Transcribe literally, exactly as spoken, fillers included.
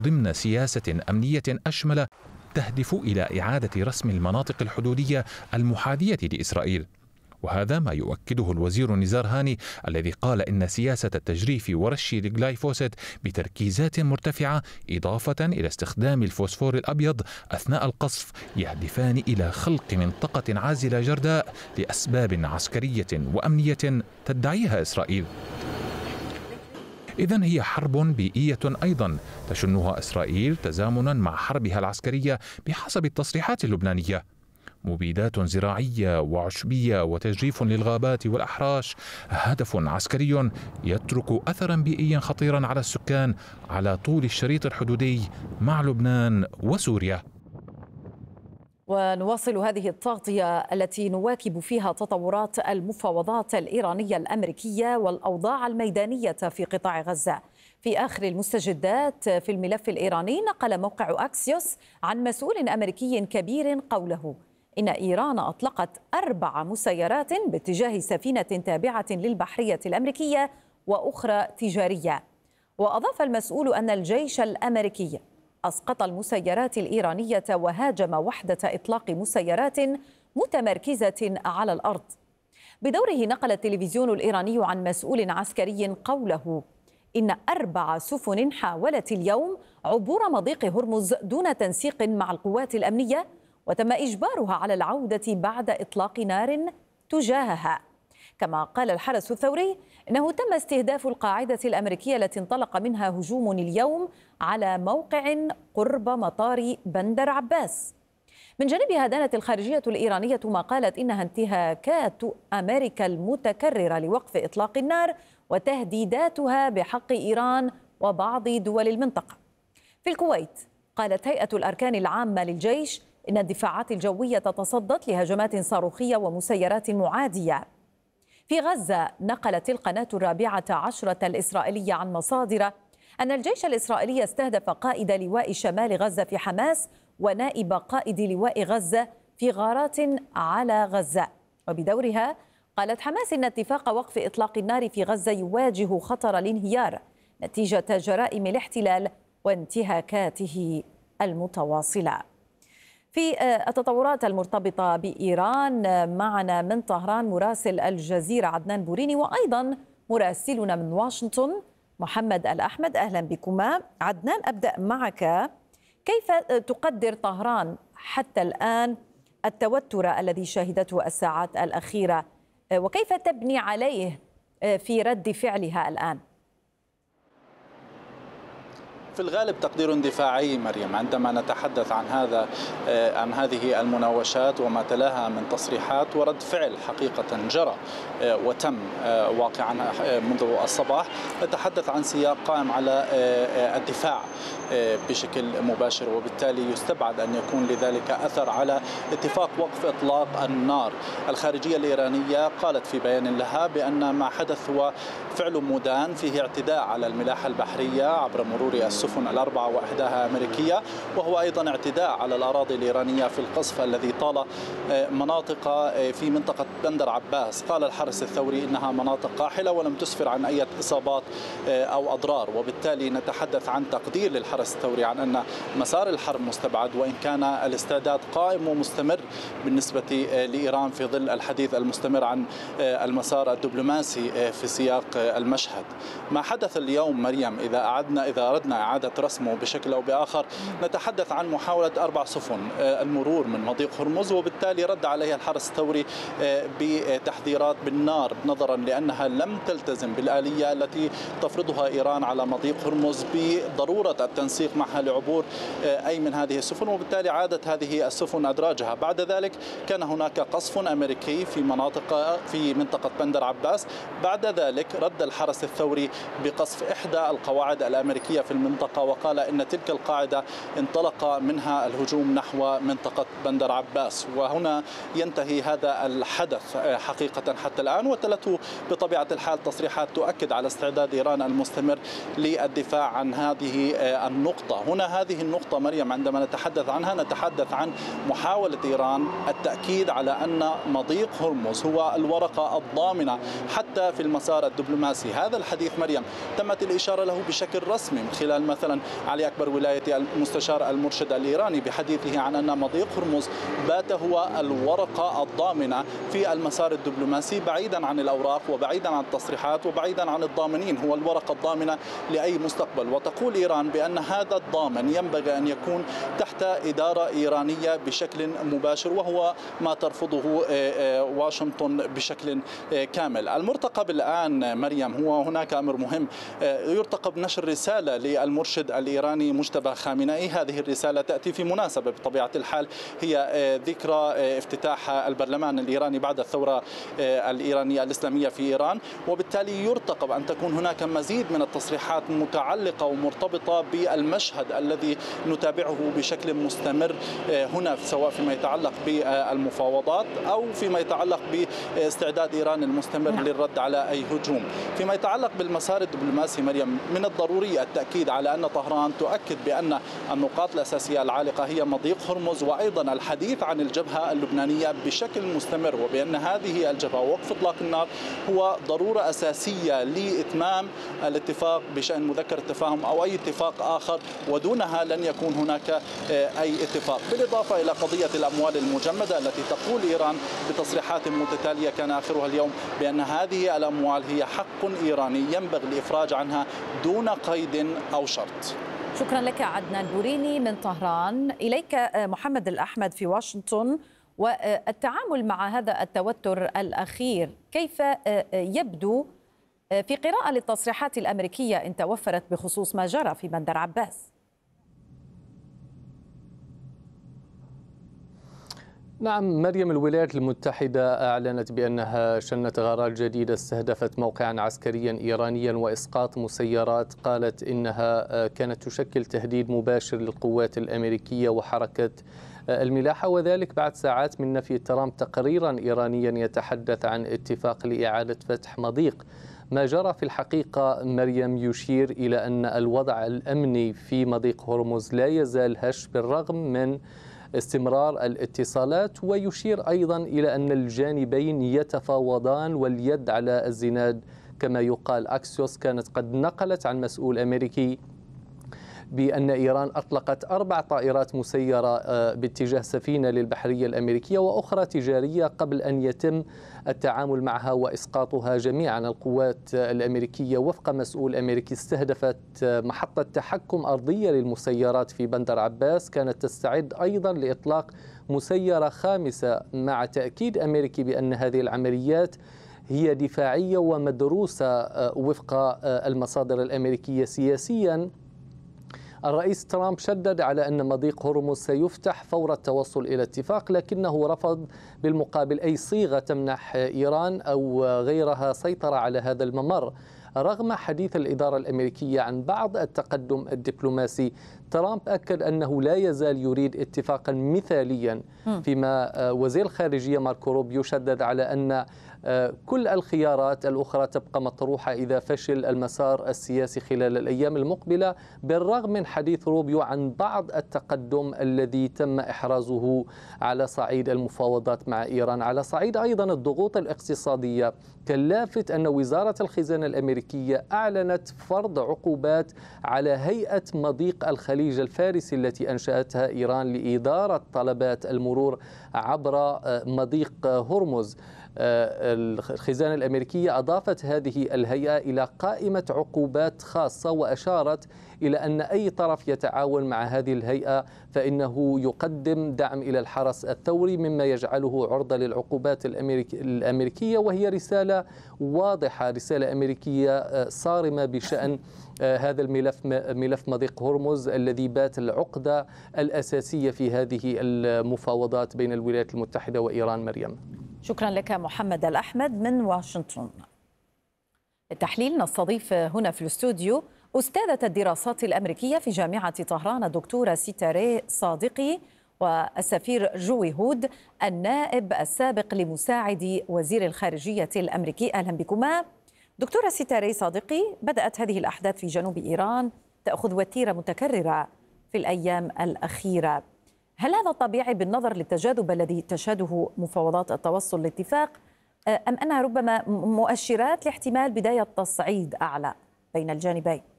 ضمن سياسة أمنية أشمل تهدف إلى إعادة رسم المناطق الحدودية المحاذية لإسرائيل. وهذا ما يؤكده الوزير نزار هاني الذي قال إن سياسة التجريف ورش الجلايفوسيت بتركيزات مرتفعة إضافة إلى استخدام الفوسفور الأبيض أثناء القصف يهدفان إلى خلق منطقة عازلة جرداء لأسباب عسكرية وأمنية تدعيها إسرائيل. إذن هي حرب بيئية أيضا تشنها إسرائيل تزامنا مع حربها العسكرية بحسب التصريحات اللبنانية. مبيدات زراعية وعشبية وتجريف للغابات والأحراش هدف عسكري يترك أثرا بيئيا خطيرا على السكان على طول الشريط الحدودي مع لبنان وسوريا. ونواصل هذه التغطية التي نواكب فيها تطورات المفاوضات الإيرانية الأمريكية والأوضاع الميدانية في قطاع غزة. في آخر المستجدات في الملف الإيراني، نقل موقع أكسيوس عن مسؤول أمريكي كبير قوله إن إيران أطلقت أربع مسيرات باتجاه سفينة تابعة للبحرية الأمريكية وأخرى تجارية. وأضاف المسؤول أن الجيش الأمريكي أسقط المسيرات الإيرانية وهاجم وحدة إطلاق مسيرات متمركزة على الأرض. بدوره نقل التلفزيون الإيراني عن مسؤول عسكري قوله إن أربع سفن حاولت اليوم عبور مضيق هرمز دون تنسيق مع القوات الأمنية، وتم إجبارها على العودة بعد إطلاق نار تجاهها. كما قال الحرس الثوري إنه تم استهداف القاعدة الأمريكية التي انطلق منها هجوم اليوم على موقع قرب مطار بندر عباس. من جانبها دانت الخارجية الإيرانية ما قالت إنها انتهاكات أمريكا المتكررة لوقف إطلاق النار وتهديداتها بحق إيران وبعض دول المنطقة. في الكويت قالت هيئة الأركان العامة للجيش إن الدفاعات الجوية تصدت لهجمات صاروخية ومسيرات معادية. في غزة نقلت القناة الرابعة عشرة الإسرائيلية عن مصادر أن الجيش الإسرائيلي استهدف قائد لواء شمال غزة في حماس ونائب قائد لواء غزة في غارات على غزة. وبدورها قالت حماس إن اتفاق وقف إطلاق النار في غزة يواجه خطر الانهيار نتيجة جرائم الاحتلال وانتهاكاته المتواصلة. في التطورات المرتبطة بإيران معنا من طهران مراسل الجزيرة عدنان بوريني، وأيضا مراسلنا من واشنطن محمد الأحمد. أهلا بكما. عدنان، أبدأ معك. كيف تقدر طهران حتى الآن التوتر الذي شهدته الساعات الأخيرة، وكيف تبني عليه في رد فعلها الآن؟ في الغالب تقدير دفاعي مريم عندما نتحدث عن هذا عن هذه المناوشات وما تلاها من تصريحات ورد فعل حقيقة جرى وتم واقعا منذ الصباح. نتحدث عن سياق قائم على الدفاع بشكل مباشر، وبالتالي يستبعد أن يكون لذلك أثر على اتفاق وقف إطلاق النار. الخارجية الإيرانية قالت في بيان لها بأن ما حدث هو فعل مدان فيه اعتداء على الملاحة البحرية عبر مرور السفن الأربعة وإحداها أمريكية، وهو أيضا اعتداء على الأراضي الإيرانية في القصف الذي طال مناطق في منطقة بندر عباس. قال الحرس الثوري إنها مناطق قاحلة ولم تسفر عن أي إصابات أو أضرار، وبالتالي نتحدث عن تقدير للحرس الثوري عن أن مسار الحرب مستبعد، وإن كان الاستعداد قائم ومستمر بالنسبة لإيران في ظل الحديث المستمر عن المسار الدبلوماسي في سياق المشهد. ما حدث اليوم مريم إذا أعدنا إذا أردنا إعادة رسمه بشكل أو بآخر، نتحدث عن محاولة أربع سفن المرور من مضيق هرمز، وبالتالي رد عليها الحرس الثوري بتحذيرات بالنار نظرا لأنها لم تلتزم بالآلية التي تفرضها إيران على مضيق هرمز بضرورة التنسيق معها لعبور أي من هذه السفن، وبالتالي عادت هذه السفن أدراجها. بعد ذلك كان هناك قصف أمريكي في مناطق في منطقة بندر عباس. بعد ذلك رد الحرس الثوري بقصف إحدى القواعد الأمريكية في المنطقة، وقال إن تلك القاعدة انطلق منها الهجوم نحو منطقة بندر عباس. وهنا ينتهي هذا الحدث حقيقة حتى الآن، وتلته بطبيعة الحال تصريحات تؤكد على استعداد إيران المستمر للدفاع عن هذه النقطة. هنا هذه النقطة مريم عندما نتحدث عنها نتحدث عن محاولة إيران التأكيد على أن مضيق هرمز هو الورقة الضامنة حتى في المسار الدبلوماسي. هذا الحديث مريم تمت الإشارة له بشكل رسمي من خلال مثلا علي أكبر ولاية المستشار المرشد الإيراني بحديثه عن أن مضيق هرمز بات هو الورقة الضامنة في المسار الدبلوماسي، بعيدا عن الأوراق وبعيدا عن التصريحات وبعيدا عن الضامنين، هو الورقة الضامنة لأي مستقبل. وتقول إيران بأن هذا الضامن ينبغي أن يكون تحت إدارة إيرانية بشكل مباشر، وهو ما ترفضه واشنطن بشكل كامل. المرتقب الآن مريم هو هناك أمر مهم، يرتقب نشر رسالة للمرشد الإيراني مجتبى خامنئي. هذه الرسالة تأتي في مناسبة بطبيعة الحال هي ذكرى افتتاح البرلمان الإيراني بعد الثورة الإيرانية الإسلامية في إيران، وبالتالي يرتقب أن تكون هناك مزيد من التصريحات متعلقة ومرتبطة بالمشهد الذي نتابعه بشكل مستمر هنا، سواء فيما يتعلق بالمفاوضات أو فيما يتعلق باستعداد إيران المستمر للرد على أي هجوم. فيما يتعلق بالمسار الدبلوماسي مريم، من الضروري التأكيد على أن طهران تؤكد بأن النقاط الأساسية العالقة هي مضيق هرمز، وأيضا الحديث عن الجبهة اللبنانية بشكل مستمر، وبأن هذه الجبهة ووقف إطلاق النار هو ضرورة أساسية لإتمام الاتفاق بشأن مذكرة التفاهم أو أي اتفاق آخر، ودونها لن يكون هناك أي اتفاق. بالإضافة إلى قضية الأموال المجمدة التي تقول إيران بتصريحات متتالية كان آخرها اليوم بأن هذه الأموال هي حق إيراني ينبغي الإفراج عنها دون قيد أو شرط. شكرا لك عدنان بوريني من طهران. إليك محمد الأحمد في واشنطن، والتعامل مع هذا التوتر الأخير كيف يبدو في قراءة للتصريحات الأمريكية إن توفرت بخصوص ما جرى في بندر عباس؟ نعم مريم، الولايات المتحدة أعلنت بأنها شنت غارات جديدة استهدفت موقعا عسكريا إيرانيا وإسقاط مسيرات قالت إنها كانت تشكل تهديد مباشر للقوات الأمريكية وحركة الملاحة، وذلك بعد ساعات من نفي ترامب تقريرا إيرانيا يتحدث عن اتفاق لإعادة فتح مضيق. ما جرى في الحقيقة مريم يشير إلى أن الوضع الأمني في مضيق هرمز لا يزال هش بالرغم من استمرار الاتصالات، ويشير أيضا إلى أن الجانبين يتفاوضان واليد على الزناد كما يقال. أكسيوس كانت قد نقلت عن مسؤول أمريكي بأن إيران أطلقت أربع طائرات مسيرة باتجاه سفينة للبحرية الأمريكية وأخرى تجارية قبل أن يتم التعامل معها وإسقاطها جميعا. القوات الأمريكية وفق مسؤول أمريكي استهدفت محطة تحكم أرضية للمسيرات في بندر عباس، كانت تستعد أيضا لإطلاق مسيرة خامسة، مع تأكيد أمريكي بأن هذه العمليات هي دفاعية ومدروسة وفق المصادر الأمريكية. سياسيا الرئيس ترامب شدد على أن مضيق هرمز سيفتح فور التوصل إلى اتفاق، لكنه رفض بالمقابل أي صيغة تمنح إيران أو غيرها سيطرة على هذا الممر. رغم حديث الإدارة الأمريكية عن بعض التقدم الدبلوماسي، ترامب أكد أنه لا يزال يريد اتفاقا مثاليا، فيما وزير الخارجية ماركو روبيو شدد على أن كل الخيارات الأخرى تبقى مطروحة إذا فشل المسار السياسي خلال الأيام المقبلة، بالرغم من حديث روبيو عن بعض التقدم الذي تم إحرازه على صعيد المفاوضات مع إيران. على صعيد أيضا الضغوط الاقتصادية، كاللافت أن وزارة الخزانة الأمريكية أعلنت فرض عقوبات على هيئة مضيق الخليج الفارسي التي أنشأتها إيران لإدارة طلبات المرور عبر مضيق هرمز. الخزانة الأمريكية أضافت هذه الهيئة إلى قائمة عقوبات خاصة، وأشارت إلى أن أي طرف يتعاون مع هذه الهيئة فإنه يقدم دعم إلى الحرس الثوري، مما يجعله عرضة للعقوبات الأمريكية. وهي رسالة واضحة، رسالة أمريكية صارمة بشأن هذا الملف، ملف مضيق هرمز الذي بات العقدة الأساسية في هذه المفاوضات بين الولايات المتحدة وإيران. مريم، شكرا لك محمد الأحمد من واشنطن. التحليل نستضيف هنا في الاستوديو أستاذة الدراسات الأمريكية في جامعة طهران الدكتورة سيتاري صادقي، والسفير جوي هود النائب السابق لمساعد وزير الخارجية الأمريكي. أهلا بكما. دكتورة سيتاري صادقي، بدأت هذه الأحداث في جنوب إيران تأخذ وتيرة متكررة في الأيام الأخيرة. هل هذا طبيعي بالنظر للتجاذب الذي تشهده مفاوضات التوصل لاتفاق، أم أنها ربما مؤشرات لاحتمال بداية تصعيد أعلى بين الجانبين؟